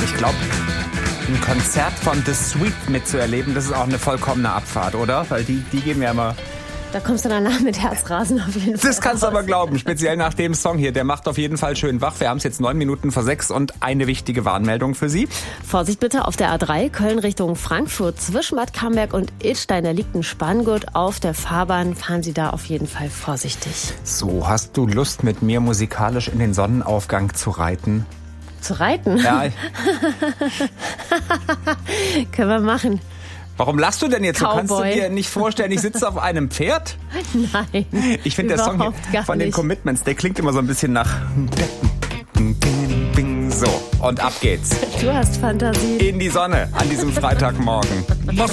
Ich glaube, ein Konzert von The Sweet mitzuerleben, das ist auch eine vollkommene Abfahrt, oder? Weil die geben ja immer... Da kommst du danach mit Herzrasen auf jeden Fall. Das kannst du aber glauben, speziell nach dem Song hier. Der macht auf jeden Fall schön wach. Wir haben es jetzt 9 Minuten vor 6 und eine wichtige Warnmeldung für Sie. Vorsicht bitte auf der A3 Köln Richtung Frankfurt zwischen Bad Camberg und Idstein. Da liegt ein Spanngurt auf der Fahrbahn. Fahren Sie da auf jeden Fall vorsichtig. So, hast du Lust, mit mir musikalisch in den Sonnenaufgang zu reiten? Zu reiten? Ja. Können wir machen. Warum lachst du denn jetzt? Cowboy. Du kannst dir nicht vorstellen, ich sitze auf einem Pferd? Nein. Ich finde, der Song hier von den Commitments, der klingt immer so ein bisschen nach... So, und ab geht's. Du hast Fantasie. In die Sonne an diesem Freitagmorgen.